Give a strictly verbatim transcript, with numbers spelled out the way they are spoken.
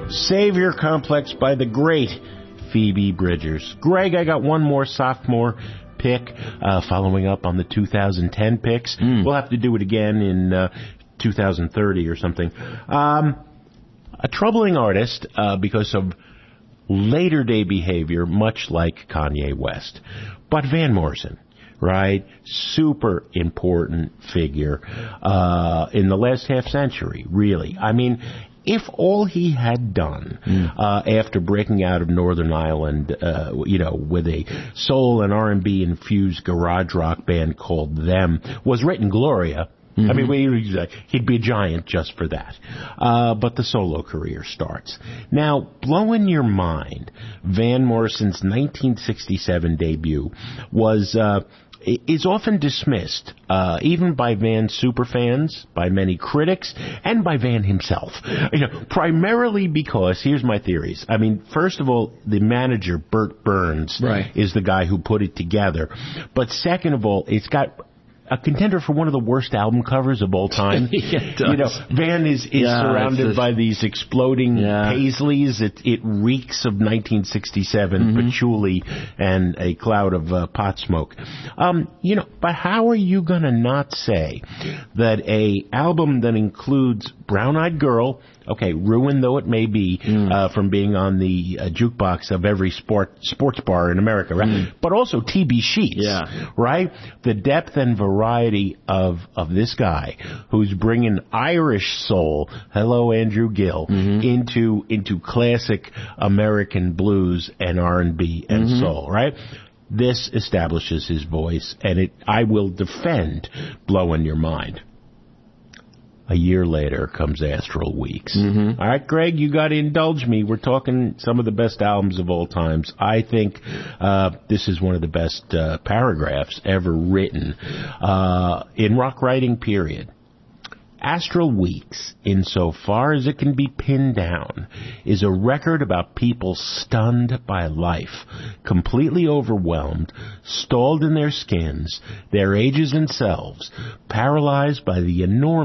Savior Complex by the great Phoebe Bridgers. Greg, I got one more sophomore pick, uh, following up on the two thousand ten picks. Mm. We'll have to do it again in uh, two thousand thirty or something. Um, a troubling artist uh, because of later day behavior, much like Kanye West. But Van Morrison, right? Super important figure uh, in the last half century, really. I mean, if all he had done mm. uh, after breaking out of Northern Ireland, uh, you know, with a soul and R and B infused garage rock band called Them, was written Gloria. Mm-hmm. I mean, he'd be a giant just for that. Uh, but the solo career starts. Now, blowing your mind, Van Morrison's nineteen sixty-seven debut was... Uh, is often dismissed, uh, even by Van superfans, by many critics, and by Van himself. You know, primarily because, here's my theories. I mean, first of all, the manager, Bert Burns, right. is the guy who put it together. But second of all, it's got a contender for one of the worst album covers of all time. It does. You know, Van is, is yeah, surrounded just, by these exploding yeah. paisleys. It, it reeks of nineteen sixty-seven mm-hmm. patchouli and a cloud of uh, pot smoke. Um, you know, but how are you going to not say that a album that includes Brown Eyed Girl, okay, ruined though it may be mm. uh, from being on the uh, jukebox of every sport sports bar in America, right? Mm. But also T B Sheets, yeah. right? The depth and variety of of this guy who's bringing Irish soul, hello Andrew Gill, mm-hmm. into into classic American blues and R and B and mm-hmm. soul, right? This establishes his voice, and it I will defend Blowing Your Mind. A year later comes Astral Weeks. Mm-hmm. All right, Greg, you got to indulge me. We're talking some of the best albums of all times. I think uh, this is one of the best uh, paragraphs ever written uh, in rock writing, period. Astral Weeks, insofar as it can be pinned down, is a record about people stunned by life, completely overwhelmed, stalled in their skins, their ages and selves, paralyzed by the enormous